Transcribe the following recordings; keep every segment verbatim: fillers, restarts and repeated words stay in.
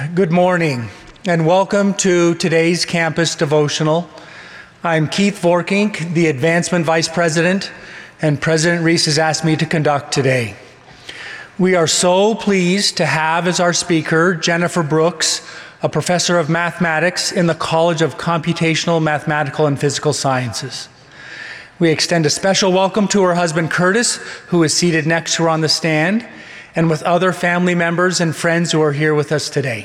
Good morning and welcome to today's campus devotional. I'm Keith Vorkink, the Advancement Vice President, and President Reese has asked me to conduct today. We are so pleased to have as our speaker Jennifer Brooks, a professor of mathematics in the College of Computational, Mathematical, and Physical Sciences. We extend a special welcome to her husband Curtis, who is seated next to her on the stand, and with other family members and friends who are here with us today.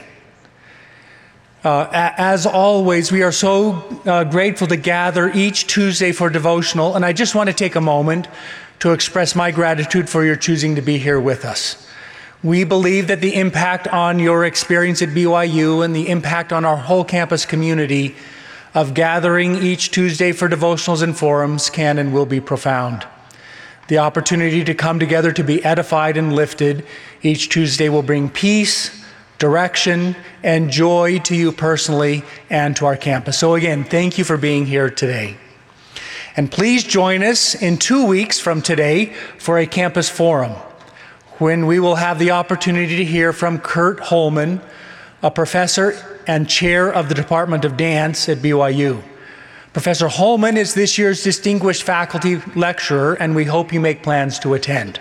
Uh, as always, we are so uh, grateful to gather each Tuesday for devotional, and I just want to take a moment to express my gratitude for your choosing to be here with us. We believe that the impact on your experience at B Y U and the impact on our whole campus community of gathering each Tuesday for devotionals and forums can and will be profound. The opportunity to come together to be edified and lifted each Tuesday will bring peace, direction, and joy to you personally and to our campus. So again, thank you for being here today. And please join us in two weeks from today for a campus forum, when we will have the opportunity to hear from Kurt Holman, a professor and chair of the Department of Dance at B Y U. Professor Holman is this year's distinguished faculty lecturer, and we hope you make plans to attend.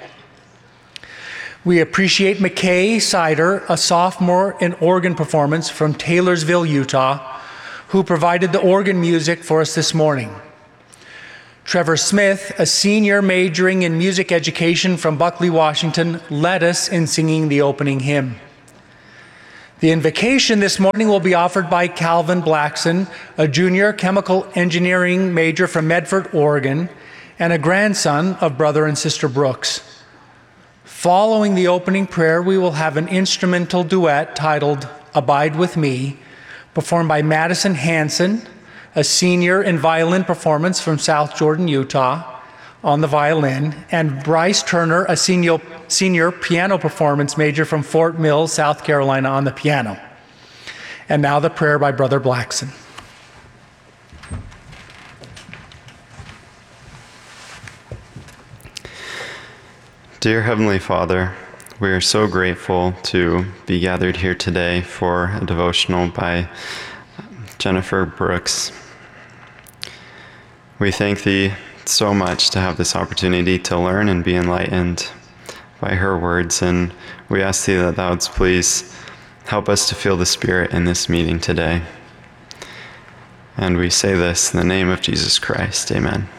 We appreciate McKay Sider, a sophomore in organ performance from Taylorsville, Utah, who provided the organ music for us this morning. Trevor Smith, a senior majoring in music education from Buckley, Washington, led us in singing the opening hymn. The invocation this morning will be offered by Calvin Blackson, a junior chemical engineering major from Medford, Oregon, and a grandson of Brother and Sister Brooks. Following the opening prayer, we will have an instrumental duet titled Abide With Me, performed by Madison Hanson, a senior in violin performance from South Jordan, Utah, on the violin, and Bryce Turner, a senior, senior piano performance major from Fort Mill, South Carolina, on the piano. And now the prayer by Brother Blackson. Dear Heavenly Father, we are so grateful to be gathered here today for a devotional by Jennifer Brooks. We thank Thee so much to have this opportunity to learn and be enlightened by her words, and we ask Thee that Thou wouldst please help us to feel the Spirit in this meeting today. And we say this in the name of Jesus Christ. Amen.